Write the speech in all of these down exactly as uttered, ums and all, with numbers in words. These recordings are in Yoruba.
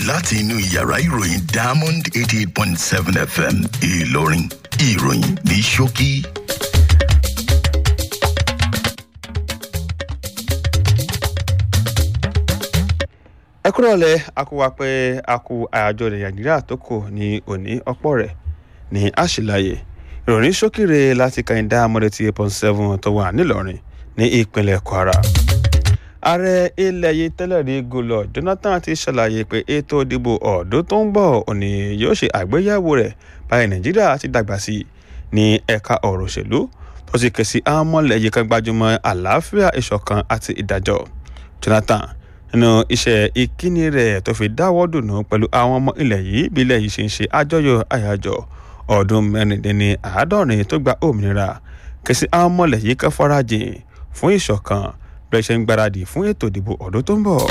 láti inú yàrá ìròyìn Diamond eighty eight point seven F M Ìlọrin, ìròyìn ní ṣókí. ẹ kúrọ̀lẹ́ akúwa pé akú àyájọ́ ilẹ̀ Nàìjíríà tó kù ní òní ọ̀pọ̀ rẹ̀ ní àṣìláyè ìròyìn ṣókìrè láti kàìndá Diamond eight point seven tó wà nílọrin ní ìpínlẹ̀ Kwara. ààrẹ ilẹ̀ yìí tẹ́lẹ̀ rí Goodluck Jonathan ti ṣàlàyé pé ètò ìdìbò ọdún tó ń bọ̀ òní yóò ṣe àgbéyẹ̀wò rẹ̀ báyìí Nàìjíríà ti dàgbà sí ní ẹ̀ka ọ̀rọ̀ òṣèlú tó sì ké sí àwọn ọmọlẹ̀ yìí kan gbajúmọ̀ àlàáfíà ìṣọ̀kan àti ìdájọ́. Jonathan nínú iṣẹ́ ìkíni rẹ̀ tó fi dáwọ́ dùnú pẹ̀lú àwọn ọmọ ilẹ̀ yìí bí ilẹ̀ yìí ṣe ń ṣe àjọyọ̀ àyájọ́ ọdún mẹ́rìndínní àádọ́rin tó gba òmìnira ké sí àwọn ọmọlẹ̀ yìí kan farajìn fún ìṣọ̀kan bẹ́ẹ̀ ṣe ń gbáradì fún ètò ìdìbò ọdún tó ń bọ̀.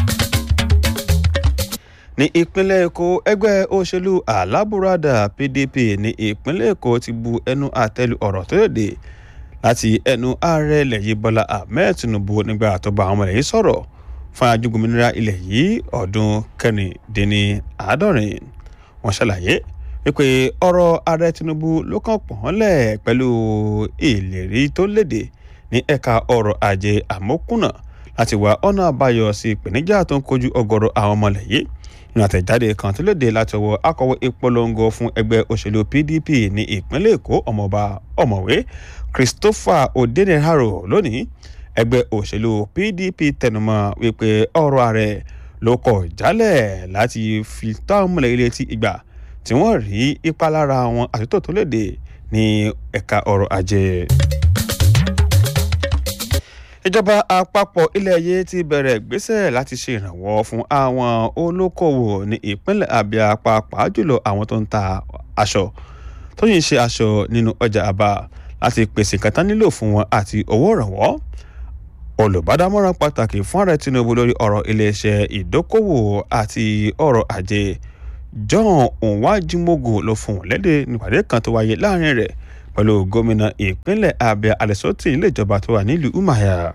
ní ìpínlẹ̀ Èkó ẹgbẹ́ òṣèlú alábùradà P D P ní ìpínlẹ̀ Èkó ti bu ẹnu àtẹ́lu ọ̀rọ̀ tó lòdì láti ẹnu ààrẹ ilẹ̀ yìí Bọ́lá Ahmed Tinubu nígbà tó bá àwọn ọmọ ilẹ̀ yìí sọ̀rọ̀ fún àjùgùnmínira ilẹ̀ yìí ọdún kẹrìndínní àádọ́rin. wọ́n ṣàlàyé wípé ọ̀rọ̀ ààrẹ Tinubu ló kàn pọ̀n lẹ̀ pẹ̀lú ìlérí tó léde ní ẹ̀ka ọrọ̀ ajé àmókùnà láti wá ọ̀nà àbáyọ sí ìpèníjà tó ń kojú ọ̀gọ̀rọ̀ àwọn ọmọlẹ̀ yìí. nínú àtẹ̀jáde kan tó léde láti ọwọ́ akọ̀wé ìpolongo fún ẹgbẹ́ òṣèlú P D P ní ìpínlẹ̀ Èkó ọmọọba ọ̀mọ̀wé Christopher Odeniharo lónìí ẹgbẹ́ òṣèlú P D P tẹnumọ́ wípé ọ̀rọ̀ ààrẹ ló kọ̀ jálẹ̀ láti fi tó àwọn ọmọlẹ̀ ilé tí ìgbà tí wọ́n rí ìpalára àwọn àtúntò tó léde ní ẹ̀ka ọrọ̀ ajé. ìjọba àpapọ̀ ilẹ̀ yìí ti bẹ̀rẹ̀ ìgbésẹ̀ láti ṣe ìrànwọ́ fún àwọn olókoòwò ní ìpínlẹ̀ Abia pàápàá jùlọ àwọn tó ń ta aṣọ tó yìí ń ṣe aṣọ nínú ọjà Aba láti pèsè nǹkan tán nílò fún wọn àti owó ìrànwọ́. olùbádámọ̀ràn pàtàkì fún ààrẹ Tinubu lórí ọ̀rọ̀ iléeṣẹ́ ìdókòwò àti ọrọ̀ ajé John Nwajimogu ló fún un lédè nípàdé kan tó wáyé láàrin rẹ̀ pẹ̀lú gómìnà ìpínlẹ̀ Abia Alẹ́sọ́tì ilé ìjọba tó wà nílùú Umuahia.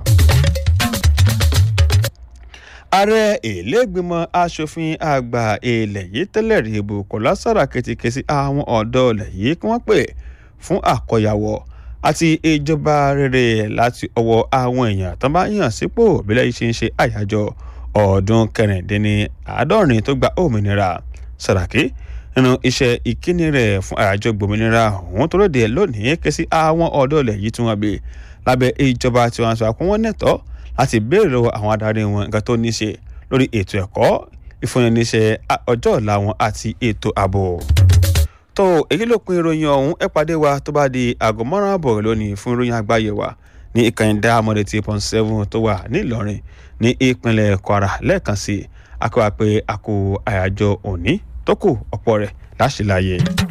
ààrẹ ìlẹ́gbìmọ̀ asòfin àgbà ilẹ̀ yìí tẹ́lẹ̀ rí Bùkọ́lá Sàràkí ti ké sí àwọn ọ̀dọ́ ilẹ̀ yìí kí wọ́n pè fún àkọyàwó àti ìjọba rere láti ọwọ́ àwọn èèyàn tó bá yàn sípò bílẹ̀ yìí ṣe ń ṣe àyájọ́ ọdún kẹrìndínní àádọ́rin tó gba òmìnira. Sàràkí nínú iṣẹ́ ìkíni rẹ̀ fún àyájọ́ gbòmìnira ọ̀hún tó lóde lónìí ké sí àwọn ọ̀dọ́ ilẹ̀ yìí tí wọ́n gbé lábẹ́ ìjọba tí wọ́n sọ pé wọ́n nẹ̀tọ́ láti béèrè lọ́wọ́ àwọn adarí wọn nǹkan tó ní ṣe lórí ètò ẹ̀kọ́ ìfúnniníṣẹ́ ọjọ́ ọ̀la wọn àti ètò ààbò. tó èyí ló pin ìròyìn ọ̀hún ẹ pàdé wa tó bá di aago márùn-ún àbọ̀ lónìí fún ìròyìn àgbáyé wa ní ìkànnì Diamond eight point seven tó wà nílọrin ní ìpínlẹ̀ Kwara lẹ́ẹ̀kan sí akọ́wà pé àkó àyájọ́ òní tó kù ọ̀pọ̀ rẹ̀ láṣìláyé.